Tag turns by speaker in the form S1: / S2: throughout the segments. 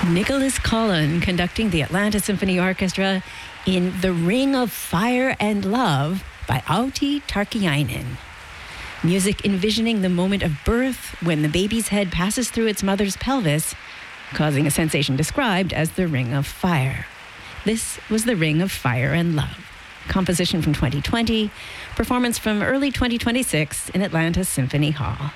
S1: Nicholas Collin conducting the Atlanta Symphony Orchestra in The Ring of Fire and Love by Outi Tarkkiainen. Music envisioning the moment of birth when the baby's head passes through its mother's pelvis, causing a sensation described as the Ring of Fire. This was The Ring of Fire and Love. Composition from 2020, performance from early 2026 in Atlanta Symphony Hall.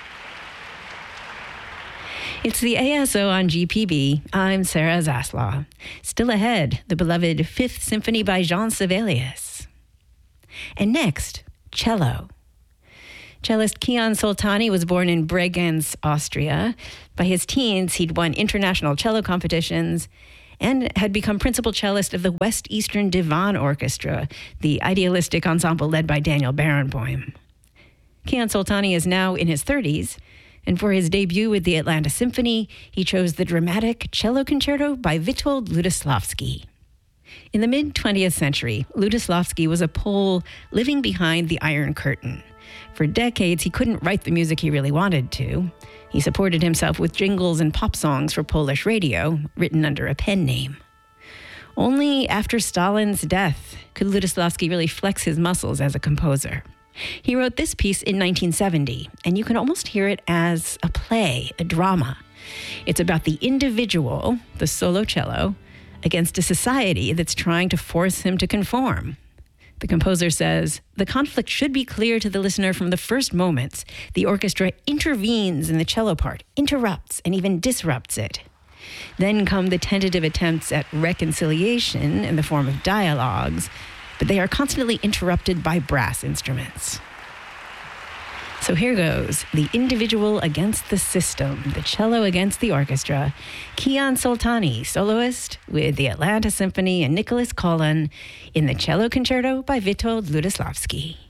S1: It's the ASO on GPB. I'm Sarah Zaslaw. Still ahead, the beloved Fifth Symphony by Jean Sibelius. And next, cello. Cellist Kiyan Soltani was born in Bregenz, Austria. By his teens, he'd won international cello competitions and had become principal cellist of the West Eastern Divan Orchestra, the idealistic ensemble led by Daniel Barenboim. Kiyan Soltani is now in his 30s, and for his debut with the Atlanta Symphony, he chose the dramatic cello concerto by Witold Lutosławski. In the mid-20th century, Lutosławski was a Pole living behind the Iron Curtain. For decades, he couldn't write the music he really wanted to. He supported himself with jingles and pop songs for Polish radio, written under a pen name. Only after Stalin's death could Lutosławski really flex his muscles as a composer. He wrote this piece in 1970, and you can almost hear it as a play, a drama. It's about the individual, the solo cello, against a society that's trying to force him to conform. The composer says, the conflict should be clear to the listener from the first moments. The orchestra intervenes in the cello part, interrupts, and even disrupts it. Then come the tentative attempts at reconciliation in the form of dialogues, but they are constantly interrupted by brass instruments. So here goes, the individual against the system, the cello against the orchestra. Kiyan Soltani, soloist with the Atlanta Symphony and Nicholas Collin in the cello concerto by Witold Lutosławski.